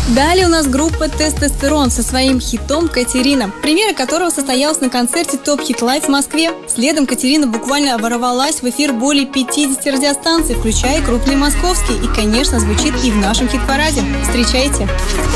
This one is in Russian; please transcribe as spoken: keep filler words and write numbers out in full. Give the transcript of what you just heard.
Далее у нас группа «Тестостерон» со своим хитом «Катерина», премьера которого состоялась на концерте Top Hit Live в Москве. Следом Катерина буквально ворвалась в эфир более пятидесяти радиостанций, включая крупные московские, и, конечно, звучит и в нашем хит-параде. Встречайте!